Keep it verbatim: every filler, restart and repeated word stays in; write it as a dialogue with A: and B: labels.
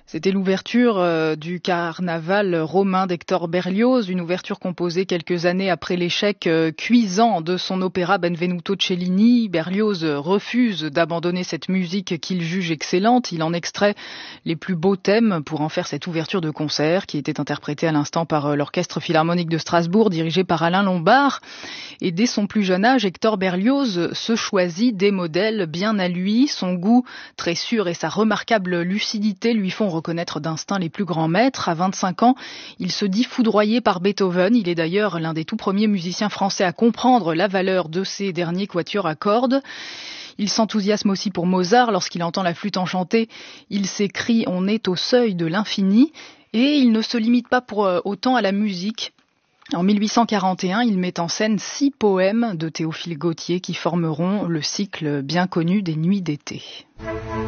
A: C'était l'ouverture euh, du carnaval romain d'Hector Berlioz, une ouverture composée quelques années après l'échec euh, cuisant de son opéra Benvenuto Cellini. Berlioz refuse d'abandonner cette musique qu'il juge excellente. Il en extrait les plus beaux thèmes pour en faire cette ouverture de concert qui était interprétée à l'instant par euh, l'Orchestre Philharmonique de Strasbourg dirigé par Alain Lombard. Et dès son plus jeune âge, Hector Berlioz se choisit des modèles bien à lui. Son goût très sûr et sa remarquable lucidité lui font reconnaître d'instinct les plus grands maîtres. À vingt-cinq ans, il se dit foudroyé par Beethoven. Il est d'ailleurs l'un des tout premiers musiciens français à comprendre la valeur de ces derniers quatuors à cordes. Il s'enthousiasme aussi pour Mozart. Lorsqu'il entend la flûte enchantée, il s'écrie « On est au seuil de l'infini ». Et il ne se limite pas pour autant à la musique. En mille huit cent quarante et un, il met en scène six poèmes de Théophile Gautier qui formeront le cycle bien connu des Nuits d'été.